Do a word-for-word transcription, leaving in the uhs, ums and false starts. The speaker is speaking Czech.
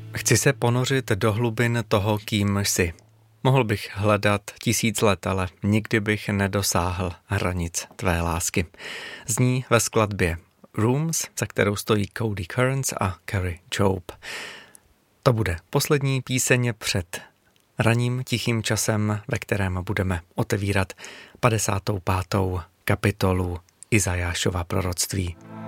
Chci se ponořit do hlubin toho, kým jsi. Mohl bych hledat tisíc let, ale nikdy bych nedosáhl hranic tvé lásky. Zní ve skladbě Rooms, za kterou stojí Cody Kearns a Carrie Job. To bude poslední píseň před ranním tichým časem, ve kterém budeme otevírat padesátou pátou kapitolu Izajášova proroctví.